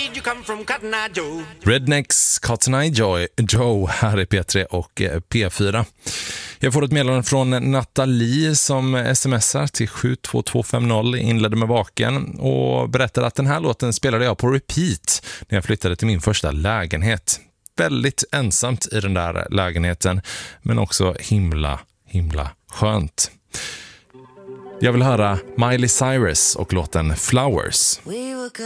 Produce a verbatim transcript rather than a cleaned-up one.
did you come from, Cotton Eye Joe? Rednecks, Cotton Eye Joe, Joe här i P tre och P fyra. Jag får ett meddelande från Nathalie som smsar till sju två två fem noll, inledde med vaken och berättar att den här låten spelade jag på repeat när jag flyttade till min första lägenhet. Väldigt ensamt i den där lägenheten, men också himla, himla skönt. Jag vill höra Miley Cyrus och låten Flowers.